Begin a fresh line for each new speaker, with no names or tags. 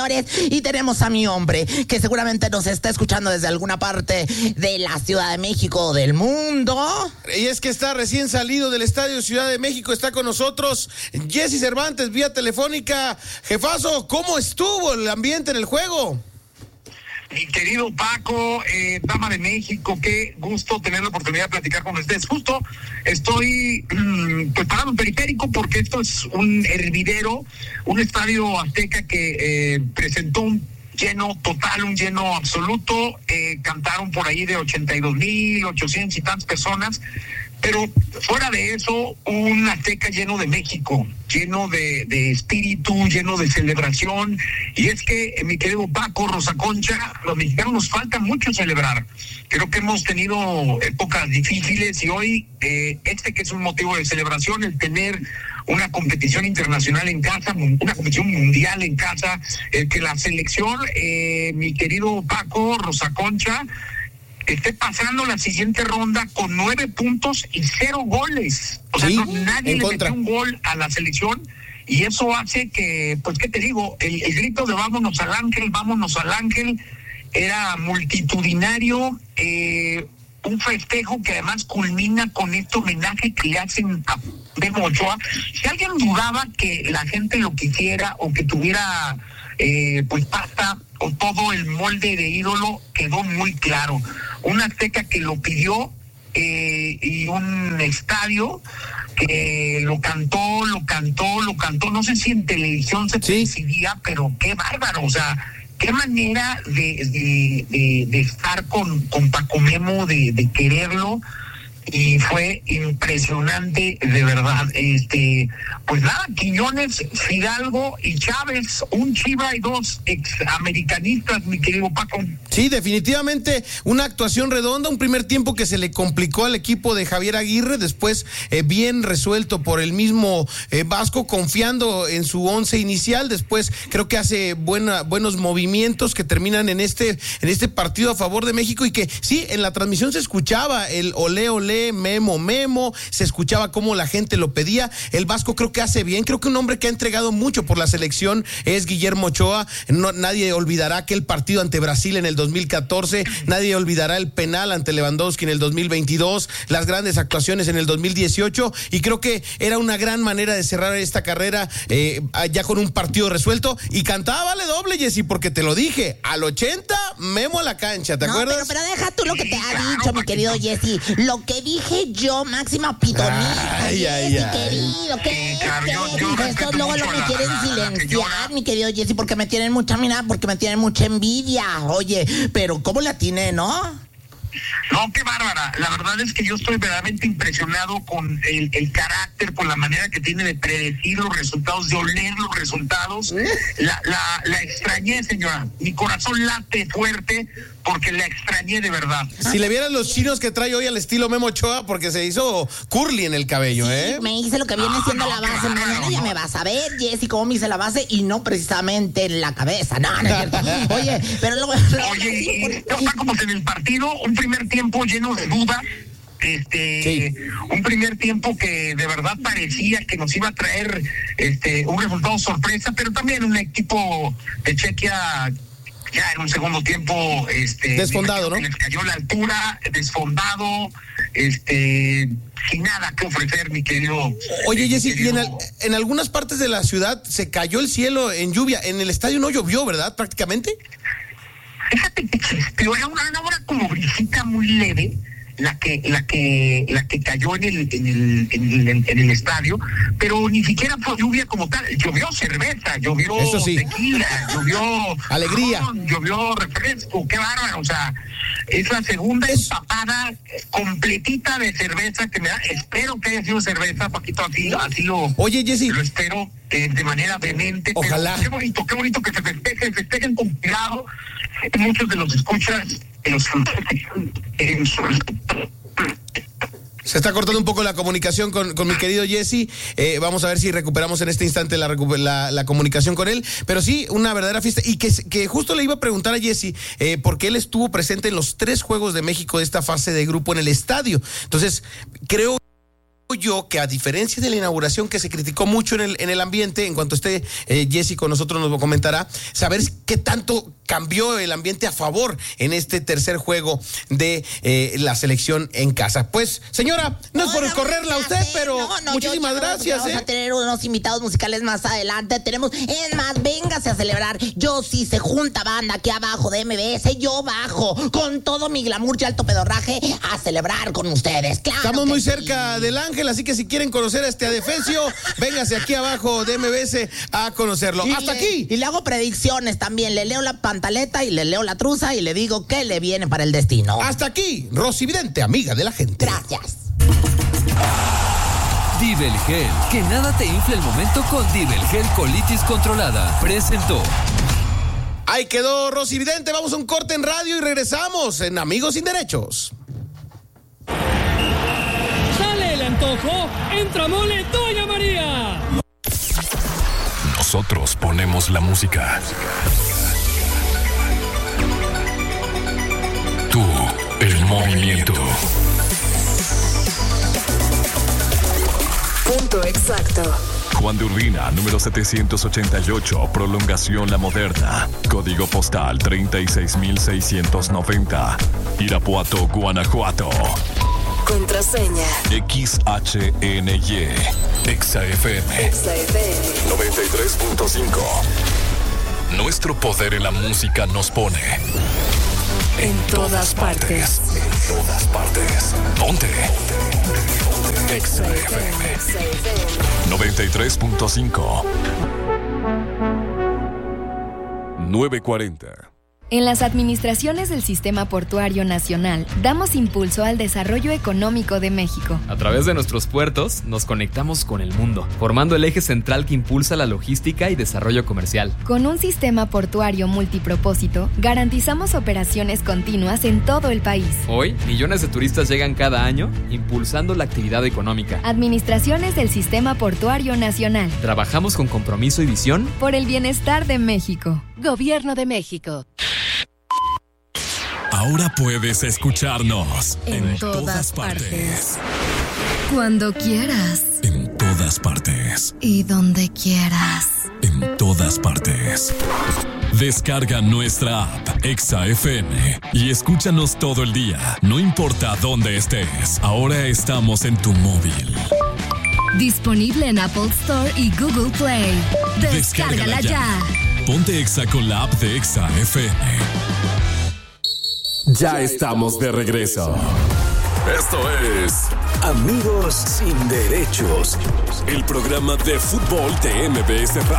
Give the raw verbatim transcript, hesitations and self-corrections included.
señores, y tenemos a mi hombre, que seguramente nos está escuchando desde alguna parte de la Ciudad de México o del mundo.
Y es que está recién salido del Estadio Ciudad de México, está con nosotros Jesse Cervantes, vía telefónica. Jefazo, ¿cómo estuvo el ambiente en el juego?
Mi querido Paco, eh, Dama de México, qué gusto tener la oportunidad de platicar con ustedes. Justo estoy mmm, pues parado en periférico porque esto es un hervidero, un estadio azteca que eh, presentó un lleno total, un lleno absoluto. Eh, cantaron por ahí de ochenta y dos mil, ochocientas y tantas personas. Pero fuera de eso, un Azteca lleno de México, lleno de, de espíritu, lleno de celebración. Y es que, mi querido Paco, Rosa Concha, los mexicanos nos falta mucho celebrar. Creo que hemos tenido épocas difíciles y hoy eh, este que es un motivo de celebración, el tener una competición internacional en casa, una competición mundial en casa, el que la selección, eh, mi querido Paco, Rosa Concha, esté pasando la siguiente ronda con nueve puntos y cero goles. O sea,
sí,
no, nadie le
contra.
metió un gol a la selección y eso hace que, pues, ¿qué te digo? El, el grito de vámonos al Ángel, vámonos al Ángel, era multitudinario, eh, un festejo que además culmina con este homenaje que le hacen a Memo Ochoa. Si alguien dudaba que la gente lo quisiera o que tuviera eh, pues pasta o todo el molde de ídolo, quedó muy claro. Un Azteca que lo pidió eh, y un estadio que lo cantó, lo cantó, lo cantó. No sé si en televisión se
sí.
decidía, pero qué bárbaro, o sea, qué manera de, de, de, de estar con, con Paco Memo, de, de quererlo. Y fue impresionante, de verdad. Este, pues nada, Quiñones, Fidalgo y Chávez, un Chiva y dos examericanistas, mi querido Paco.
Sí, definitivamente una actuación redonda, un primer tiempo que se le complicó al equipo de Javier Aguirre, después eh, bien resuelto por el mismo eh, Vasco, confiando en su once inicial, después creo que hace buena, buenos movimientos que terminan en este, en este partido a favor de México y que sí, en la transmisión se escuchaba el olé, olé, Memo, Memo, se escuchaba cómo la gente lo pedía. El Vasco creo que hace bien, creo que un hombre que ha entregado mucho por la selección es Guillermo Ochoa. No, nadie olvidará aquel partido ante Brasil en el dos mil catorce, nadie olvidará el penal ante Lewandowski en el dos mil veintidós, las grandes actuaciones en el dos mil dieciocho, y creo que era una gran manera de cerrar esta carrera eh, ya con un partido resuelto. Y cantaba vale doble, Jessy, porque te lo dije, al ochenta, Memo a la cancha, ¿te
no,
acuerdas?
Pero, pero deja tú lo que te ha dicho, mi querido Jessy, lo que dije yo, máxima pitonista,
ay, ay,
Jessy,
ay.
querido, ¿qué?
Sí, claro, yo- yo
¿Qué?
respeto
Estos luego lo
mucho
me
a la-
quieren
a la
silenciar,
señora.
mi querido Jessy, porque me tienen mucha mirada, porque me tienen mucha envidia. Oye, pero ¿cómo le atiné, no?
No, qué bárbara. La verdad es que yo estoy verdaderamente impresionado con el, el carácter, con la manera que tiene de predecir los resultados, de oler los resultados. La, la, la extrañé, señora. Mi corazón late fuerte porque la extrañé de verdad.
Si le vieran los chinos que trae hoy al estilo Memo Ochoa, porque se hizo curly en el cabello,
Sí,
¿eh?
me hice lo que viene
No,
siendo
no,
la base.
claro,
Mañana ya
no.
me vas a ver, Jessy, cómo me hice la base y no precisamente en la cabeza. No, no es cierto. Oye, pero luego...
Oye, y está como que en el partido, un primer tiempo lleno de dudas, este,
Sí.
un primer tiempo que de verdad parecía que nos iba a traer este un resultado sorpresa, pero también un equipo de Chequia ya en un segundo tiempo, este,
Desfondado, ¿no?
que les cayó la altura, desfondado, este, sin nada que ofrecer, mi querido.
Oye,
mi
Jessy, y en,
querido-
al- en algunas partes de la ciudad se cayó el cielo en lluvia. En el estadio no llovió, ¿verdad? Prácticamente.
Fíjate que pero era una, una hora como brisita muy leve la que la que la que cayó en el en el, en el en el estadio, pero ni siquiera fue lluvia como tal. Llovió cerveza, llovió
Eso sí.
tequila, llovió
Alegría.
ron, llovió refresco, qué bárbaro. O sea, es la segunda
Es-
empapada completita de cerveza que me da. Espero que haya sido cerveza, Paquito, así así lo
Oye, Jessy,
lo espero eh, de manera vehemente. pero
Ojalá.
Qué bonito, qué bonito que se festejen, festejen con cuidado. Muchos de los escuchas, de los en su...
se está cortando un poco la comunicación con, con mi querido Jessy. Eh, vamos a ver si recuperamos en este instante la, recu- la, la comunicación con él. Pero sí, una verdadera fiesta. Y que, que justo le iba a preguntar a Jessy, eh, porque él estuvo presente en los tres Juegos de México de esta fase de grupo en el estadio. Entonces, creo yo que a diferencia de la inauguración que se criticó mucho en el, en el ambiente, en cuanto esté eh, Jessy con nosotros nos lo comentará, saber qué tanto cambió el ambiente a favor en este tercer juego de eh, la selección en casa. Pues, señora, no, no es por no, correrla a usted, pero no, no, muchísimas yo, yo, gracias.
Vamos
¿eh?
a tener unos invitados musicales más adelante. Tenemos, es más, véngase a celebrar. Yo sí se junta banda aquí abajo de M B S, yo bajo con todo mi glamour y alto pedorraje a celebrar con ustedes. Claro.
Estamos muy
sí.
cerca del Ángel, así que si quieren conocer a este adefesio, véngase aquí abajo de M B S a conocerlo.
Y
Hasta
le,
aquí.
Y le hago predicciones también. Le leo la pantaleta y le leo la truza y le digo qué le viene para el destino.
Hasta aquí, Rosy Vidente, amiga de la gente.
Gracias.
Divelgel, que nada te infle el momento con Divelgel Colitis Controlada. Presentó.
Ahí quedó Rosy Vidente. Vamos a un corte en radio y regresamos en Amigos Sin Derechos.
Sale el antojo, entra Mole Doña María.
Nosotros ponemos la música. Tú, el movimiento.
Punto exacto.
Juan de Urbina, número setecientos ochenta y ocho, prolongación La Moderna. Código postal treinta y seis mil seiscientos noventa. Irapuato, Guanajuato.
Contraseña
X H N Y. Exa F M.
Exa F M
noventa y tres punto cinco. Nuestro poder en la música nos pone
en, en todas partes.
partes. En todas partes. Ponte. Exa F M noventa y tres punto cinco. nueve cuarenta.
En las administraciones del Sistema Portuario Nacional, damos impulso al desarrollo económico de México.
A través de nuestros puertos, nos conectamos con el mundo, formando el eje central que impulsa la logística y desarrollo comercial.
Con un sistema portuario multipropósito, garantizamos operaciones continuas en todo el país.
Hoy, millones de turistas llegan cada año, impulsando la actividad económica.
Administraciones del Sistema Portuario Nacional.
Trabajamos con compromiso y visión
por el bienestar de México.
Gobierno de México.
Ahora puedes escucharnos
en, en todas, todas partes. partes. Cuando quieras.
En todas partes.
Y donde quieras.
En todas partes. Descarga nuestra app Exa F M y escúchanos todo el día. No importa dónde estés. Ahora estamos en tu móvil.
Disponible en Apple Store y Google Play. Descárgala, Descárgala ya.
ya. Ponte Exa con la app de Exa F M.
Ya estamos de regreso.
Esto es
Amigos Sin Derechos,
el programa de fútbol de M B S Radio.